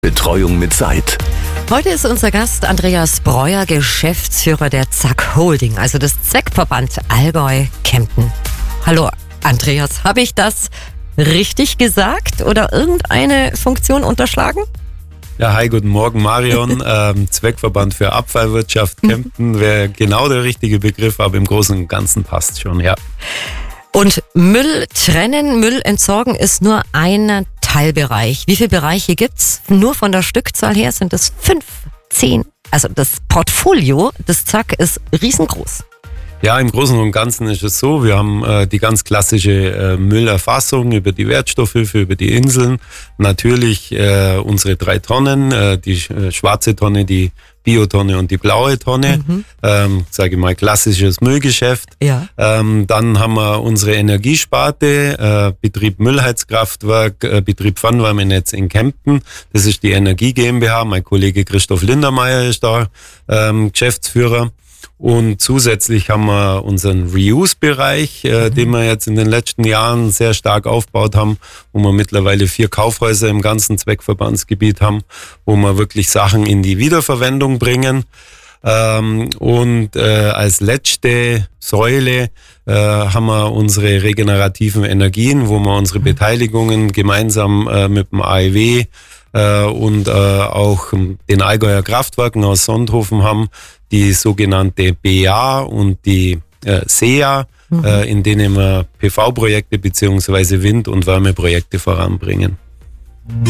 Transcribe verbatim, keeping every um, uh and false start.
Betreuung mit Seid. Heute ist unser Gast Andreas Breuer, Geschäftsführer der Z A K Holding, also des Zweckverband Allgäu-Kempten. Hallo Andreas, habe ich das richtig gesagt oder irgendeine Funktion unterschlagen? Ja, hi, guten Morgen Marion. ähm, Zweckverband für Abfallwirtschaft Kempten wäre genau der richtige Begriff, aber im Großen und Ganzen passt schon, ja. Und Müll trennen, Müll entsorgen ist nur ein Teilbereich. Wie viele Bereiche gibt's? Nur von der Stückzahl her sind es fünf, zehn. Also das Portfolio des Z A K ist riesengroß. Ja, im Großen und Ganzen ist es so, wir haben äh, die ganz klassische äh, Müllerfassung über die Wertstoffhöfe, über die Inseln. Natürlich äh, unsere drei Tonnen, äh, die äh, schwarze Tonne, die Biotonne und die blaue Tonne. Mhm. Ähm, sage ich mal, klassisches Müllgeschäft. Ja. Ähm, dann haben wir unsere Energiesparte, äh, Betrieb Müllheizkraftwerk, äh, Betrieb Fernwärmenetz in Kempten. Das ist die Energie GmbH. Mein Kollege Christoph Lindermeier ist da ähm, Geschäftsführer. Und zusätzlich haben wir unseren Reuse-Bereich, äh, mhm. den wir jetzt in den letzten Jahren sehr stark aufgebaut haben, wo wir mittlerweile vier Kaufhäuser im ganzen Zweckverbandsgebiet haben, wo wir wirklich Sachen in die Wiederverwendung bringen. Ähm, und äh, als letzte Säule äh, haben wir unsere regenerativen Energien, wo wir unsere Beteiligungen gemeinsam äh, mit dem A E W äh, und äh, auch den Allgäuer Kraftwerken aus Sonthofen haben, die sogenannte B A und die äh, S E A, mhm. äh, in denen wir P V-Projekte beziehungsweise Wind- und Wärmeprojekte voranbringen.